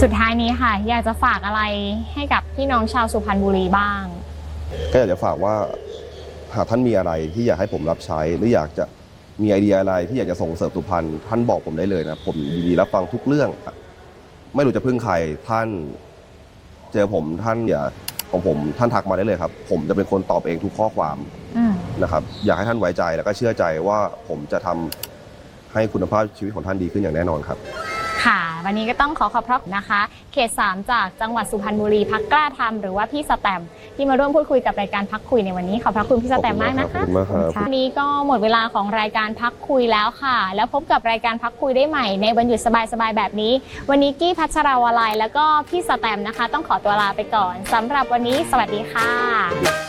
สุดท้ายนี้ค่ะอยากจะฝากอะไรให้กับพี่น้องชาวสุพรรณบุรีบ้างก็อยากจะฝากว่าหากท่านมีอะไรที่อยากให้ผมรับใช้หรืออยากจะมีไอเดียอะไรที่อยากจะส่งเสริมสุพรรณท่านบอกผมได้เลยนะผมยินดีรับฟังทุกเรื่องไม่รู้จะพึ่งใครท่านเจอผมท่านของผมท่านทักมาได้เลยครับผมจะเป็นคนตอบเองทุกข้อความนะครับอยากให้ท่านไว้ใจแล้วก็เชื่อใจว่าผมจะทำให้คุณภาพชีวิตของท่านดีขึ้นอย่างแน่นอนครับค่ะวันนี้ก็ต้องขอบพระคุณนะคะเขต 3จากจังหวัดสุพรรณบุรีพรรคกล้าทำหรือว่าพี่สแตมที่มาร่วมพูดคุยกับรายการพักคุยในวันนี้ขอบพระคุณพี่สแตมมากนะคะวันนี้ก็หมดเวลาของรายการพักคุยแล้วค่ะแล้วพบกับรายการพักคุยได้ใหม่ในวันหยุดสบายๆแบบนี้วันนี้กี้พัชราวลัยแล้วก็พี่สแตมนะคะต้องขอตัวลาไปก่อนสำหรับวันนี้สวัสดีค่ะ